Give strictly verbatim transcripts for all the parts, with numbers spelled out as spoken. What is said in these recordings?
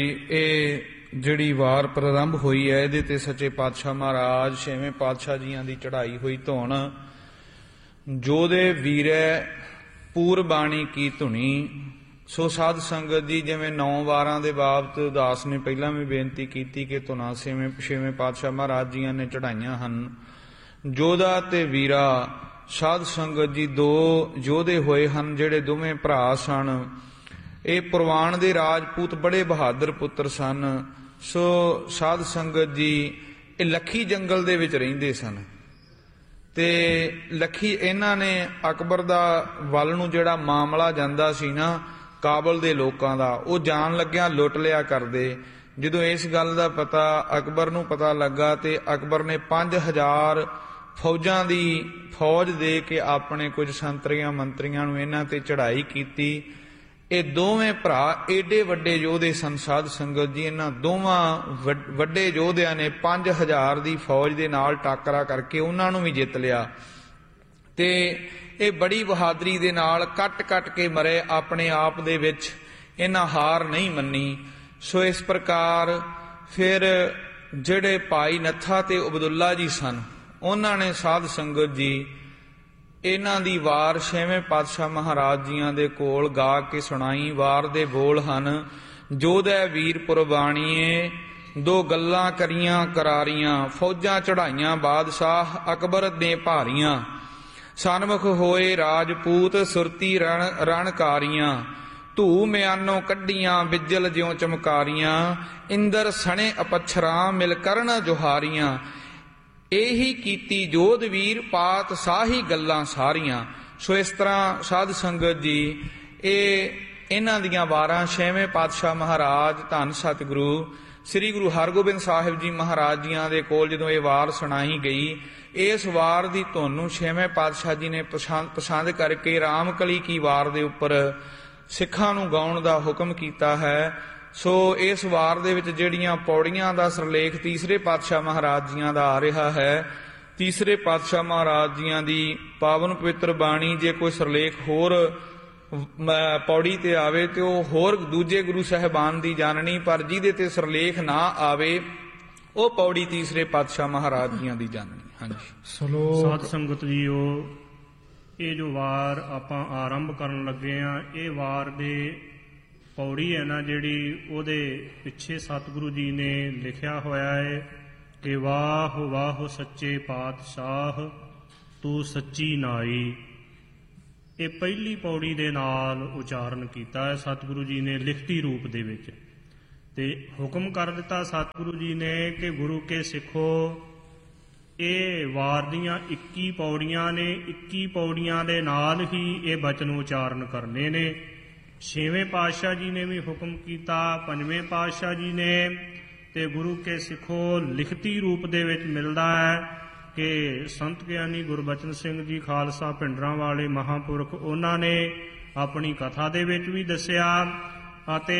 ਇਹ ਜਿਹੜੀ ਵਾਰ ਪ੍ਰਾਰੰਭ ਹੋਈ ਹੈ ਇਹਦੇ ਤੇ ਸੱਚੇ ਪਾਤਸ਼ਾਹ ਮਹਾਰਾਜ ਛੇਵੇਂ ਪਾਤਸ਼ਾਹ ਜੀਆਂ ਦੀ ਚੜ੍ਹਾਈ ਹੋਈ ਧੁਨ ਜੋਦੇ ਵੀਰੈ ਪੂਰਬਾਣੀ ਕੀ ਧੁਨੀ। ਸੋ ਸਾਧ ਸੰਗਤ ਜੀ, ਜਿਵੇਂ ਨੌ ਵਾਰਾਂ ਦੇ ਬਾਬਤ ਉਦਾਸ ਨੇ ਪਹਿਲਾਂ ਵੀ ਬੇਨਤੀ ਕੀਤੀ ਕਿ ਧੁਨਾਂ ਛੇਵੇਂ ਛੇਵੇਂ ਪਾਤਸ਼ਾਹ ਮਹਾਰਾਜ ਜੀਆਂ ਨੇ ਚੜ੍ਹਾਈਆਂ ਹਨ। ਜੋਧਾ ਤੇ ਵੀਰਾ ਸਾਧ ਸੰਗਤ ਜੀ ਦੋ ਯੋਧੇ ਹੋਏ ਹਨ, ਜਿਹੜੇ ਦੋਵੇਂ ਭਰਾ ਸਨ। ਇਹ ਪ੍ਰਵਾਨ ਦੇ ਰਾਜਪੂਤ ਬੜੇ ਬਹਾਦਰ ਪੁੱਤਰ ਸਨ। ਸੋ ਸਾਧ ਸੰਗਤ ਜੀ, ਇਹ ਲੱਖੀ ਜੰਗਲ ਦੇ ਵਿੱਚ ਰਹਿੰਦੇ ਸਨ ਤੇ ਲੱਖੀ ਇਹਨਾਂ ਨੇ ਅਕਬਰ ਦਾ ਵੱਲ ਨੂੰ ਜਿਹੜਾ ਮਾਮਲਾ ਜਾਂਦਾ ਸੀ ਨਾ ਕਾਬਲ ਦੇ ਲੋਕਾਂ ਦਾ, ਉਹ ਜਾਣ ਲੱਗਿਆ ਲੁੱਟ ਲਿਆ ਕਰਦੇ। ਜਦੋਂ ਇਸ ਗੱਲ ਦਾ ਪਤਾ ਅਕਬਰ ਨੂੰ ਪਤਾ ਲੱਗਾ ਤੇ ਅਕਬਰ ਨੇ ਪੰਜ ਹਜ਼ਾਰ ਫੌਜਾਂ ਦੀ ਫੌਜ ਦੇ ਕੇ ਆਪਣੇ ਕੁਝ ਸੰਤਰੀਆਂ ਮੰਤਰੀਆਂ ਨੂੰ ਇਹਨਾਂ ਤੇ ਚੜ੍ਹਾਈ ਕੀਤੀ। ਇਹ ਦੋਵੇਂ ਭਰਾ ਏਡੇ ਵੱਡੇ ਯੋਧੇ ਸਨ ਸਾਧ ਸੰਗਤ ਜੀ। ਇਹਨਾਂ ਦੋਵਾਂ ਵੱਡੇ ਯੋਧਿਆਂ ਨੇ ਪੰਜ ਹਜ਼ਾਰ ਦੀ ਫੌਜ ਦੇ ਨਾਲ ਟਾਕਰਾ ਕਰਕੇ ਉਹਨਾਂ ਨੂੰ ਵੀ ਜਿੱਤ ਲਿਆ ਤੇ ਇਹ ਬੜੀ ਬਹਾਦਰੀ ਦੇ ਨਾਲ ਕੱਟ ਕੱਟ ਕੇ ਮਰੇ। ਆਪਣੇ ਆਪ ਦੇ ਵਿੱਚ ਇਹਨਾਂ ਹਾਰ ਨਹੀਂ ਮੰਨੀ। ਸੋ ਇਸ ਪ੍ਰਕਾਰ ਫਿਰ ਜਿਹੜੇ ਭਾਈ ਨੱਥਾ ਤੇ ਅਬਦੁੱਲਾ ਜੀ ਸਨ, ਉਹਨਾਂ ਨੇ ਸਾਧ ਸੰਗਤ ਜੀ ਇਹਨਾਂ ਦੀ ਵਾਰ ਛੇਵੇਂ ਪਾਤਸ਼ਾਹ ਮਹਾਰਾਜ ਜੀਆਂ ਦੇ ਕੋਲ ਗਾ ਕੇ ਸੁਣਾਈ। ਵਾਰ ਦੇ ਬੋਲ ਹਨ: ਜੋਧੈ ਵੀਰ ਪੁਰਬਾਣੀਏ, ਦੋ ਗੱਲਾਂ ਕਰੀਆਂ ਕਰਾਰੀਆਂ, ਫੌਜਾਂ ਚੜ੍ਹਾਈਆਂ ਬਾਦਸ਼ਾਹ ਅਕਬਰ ਨੇ ਭਾਰੀਆਂ, ਸਨਮੁਖ ਹੋਏ ਰਾਜਪੂਤ ਸੁਰਤੀ ਰਣ ਰਣਕਾਰੀਆਂ, ਧੂ ਮਿਆਨੋਂ ਕੱਢੀਆਂ ਬਿਜਲ ਜਿਉਂ ਚਮਕਾਰੀਆਂ, ਇੰਦਰ ਸਣੇ ਅਪੱਛਰਾਂ ਮਿਲ ਕਰਨ ਜੁਹਾਰੀਆਂ, ਇਹੀ ਕੀਤੀ ਜੋਧ ਵੀਰ ਪਾਤ ਸਾਹੀ ਗੱਲਾਂ ਸਾਰੀਆਂ। ਸੋ ਇਸ ਤਰ੍ਹਾਂ ਸਾਧ ਸੰਗਤ ਜੀ, ਇਹ ਇਹਨਾਂ ਦੀਆਂ ਵਾਰਾਂ ਛੇਵੇਂ ਪਾਤਸ਼ਾਹ ਮਹਾਰਾਜ ਧੰਨ ਸਤਿਗੁਰੂ ਸ੍ਰੀ ਗੁਰੂ ਹਰਗੋਬਿੰਦ ਸਾਹਿਬ ਜੀ ਮਹਾਰਾਜ ਜੀਆਂ ਦੇ ਕੋਲ ਜਦੋਂ ਇਹ ਵਾਰ ਸੁਣਾਈ ਗਈ, ਇਸ ਵਾਰ ਦੀ ਧੁਨ ਨੂੰ ਛੇਵੇਂ ਪਾਤਸ਼ਾਹ ਜੀ ਨੇ ਪਸੰਦ ਪਸੰਦ ਕਰਕੇ ਰਾਮਕਲੀ ਕੀ ਵਾਰ ਦੇ ਉੱਪਰ ਸਿੱਖਾਂ ਨੂੰ ਗਾਉਣ ਦਾ ਹੁਕਮ ਕੀਤਾ ਹੈ। ਸੋ ਇਸ ਵਾਰ ਦੇ ਵਿੱਚ ਜਿਹੜੀਆਂ ਪੌੜੀਆਂ ਦਾ ਸਿਰਲੇਖ ਤੀਸਰੇ ਪਾਤਸ਼ਾਹ ਮਹਾਰਾਜ ਜੀਆਂ ਦਾ ਆ ਰਿਹਾ ਹੈ, ਤੀਸਰੇ ਪਾਤਸ਼ਾਹ ਮਹਾਰਾਜ ਜੀਆਂ ਦੀ ਪਾਵਨ ਪਵਿੱਤਰ ਬਾਣੀ ਜੇ ਕੋਈ ਸਿਰਲੇਖ ਹੋਰ ਪੌੜੀ ਤੇ ਆਵੇ ਤੇ ਉਹ ਹੋਰ ਦੂਜੇ ਗੁਰੂ ਸਾਹਿਬਾਨ ਦੀ ਜਾਣਨੀ, ਪਰ ਜਿਹਦੇ ਤੇ ਸਿਰਲੇਖ ਨਾ ਆਵੇ ਉਹ ਪੌੜੀ ਤੀਸਰੇ ਪਾਤਸ਼ਾਹ ਮਹਾਰਾਜ ਜੀਆਂ ਦੀ ਜਾਣਨੀ। ਹਾਂਜੀ ਸਾਧ ਸੰਗਤ ਜੀਓ, ਇਹ ਜੋ ਵਾਰ ਆਪਾਂ ਆਰੰਭ ਕਰਨ ਲੱਗੇ ਆ, ਇਹ ਵਾਰ ਦੇ ਪੌੜੀ ਹੈ ਨਾ ਜਿਹੜੀ, ਉਹਦੇ ਪਿੱਛੇ ਸਤਿਗੁਰੂ ਜੀ ਨੇ ਲਿਖਿਆ ਹੋਇਆ ਹੈ ਕਿ ਵਾਹ ਵਾਹ ਸੱਚੇ ਪਾਤਸ਼ਾਹ ਤੂੰ ਸੱਚੀ ਨਾਈ। ਇਹ ਪਹਿਲੀ ਪੌੜੀ ਦੇ ਨਾਲ ਉਚਾਰਨ ਕੀਤਾ ਹੈ ਸਤਿਗੁਰੂ ਜੀ ਨੇ ਲਿਖਤੀ ਰੂਪ ਦੇ ਵਿੱਚ, ਤੇ ਹੁਕਮ ਕਰ ਦਿੱਤਾ ਸਤਿਗੁਰੂ ਜੀ ਨੇ ਕਿ ਗੁਰੂ ਕੇ ਸਿੱਖੋ, ਇਹ ਵਾਰ ਦੀਆਂ ਇੱਕੀ ਪੌੜੀਆਂ ਨੇ, ਇੱਕੀ ਪੌੜੀਆਂ ਦੇ ਨਾਲ ਹੀ ਇਹ ਬਚਨ ਉਚਾਰਨ ਕਰਨੇ ਨੇ। ਛੇਵੇਂ ਪਾਤਸ਼ਾਹ ਜੀ ਨੇ ਵੀ ਹੁਕਮ ਕੀਤਾ, ਪੰਜਵੇਂ ਪਾਤਸ਼ਾਹ ਜੀ ਨੇ, ਤੇ ਗੁਰੂ ਕੇ ਸਿੱਖੋ ਲਿਖਤੀ ਰੂਪ ਦੇ ਵਿੱਚ ਮਿਲਦਾ ਹੈ ਕਿ ਸੰਤ ਗਿਆਨੀ ਗੁਰਬਚਨ ਸਿੰਘ ਜੀ ਖਾਲਸਾ ਭਿੰਡਰਾਂ ਵਾਲੇ ਮਹਾਂਪੁਰਖ, ਉਹਨਾਂ ਨੇ ਆਪਣੀ ਕਥਾ ਦੇ ਵਿੱਚ ਵੀ ਦੱਸਿਆ, ਅਤੇ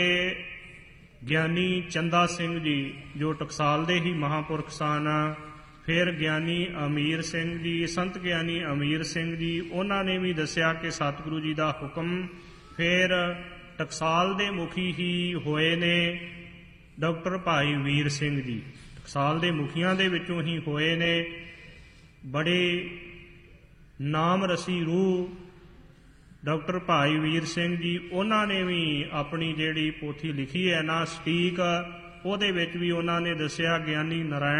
ਗਿਆਨੀ ਚੰਦਾ ਸਿੰਘ ਜੀ ਜੋ ਟਕਸਾਲ ਦੇ ਹੀ ਮਹਾਂਪੁਰਖ ਸਨ, ਫਿਰ ਗਿਆਨੀ ਅਮੀਰ ਸਿੰਘ ਜੀ, ਸੰਤ ਗਿਆਨੀ ਅਮੀਰ ਸਿੰਘ ਜੀ, ਉਹਨਾਂ ਨੇ ਵੀ ਦੱਸਿਆ ਕਿ ਸਤਿਗੁਰੂ ਜੀ ਦਾ ਹੁਕਮ। ਫਿਰ ਟਕਸਾਲ ਦੇ ਮੁਖੀ ਹੀ ਹੋਏ ਨੇ ਡਾਕਟਰ ਭਾਈ ਵੀਰ ਸਿੰਘ ਜੀ, ਟਕਸਾਲ ਦੇ ਮੁਖੀਆਂ ਦੇ ਵਿੱਚੋਂ ਹੀ ਹੋਏ ਨੇ। ਬੜੇ ਨਾਮ ਰਸੀ ਰੂਹ ਡਾਕਟਰ ਭਾਈ ਵੀਰ ਸਿੰਘ ਜੀ, ਉਹਨਾਂ ਨੇ ਵੀ ਆਪਣੀ ਜਿਹੜੀ ਪੋਥੀ ਲਿਖੀ ਹੈ ਨਾ ਸਟੀਕ, ਉਹਦੇ ਵਿੱਚ ਵੀ ਉਹਨਾਂ ਨੇ ਦੱਸਿਆ ਗਿਆਨੀ ਨਾਰਾਇਣ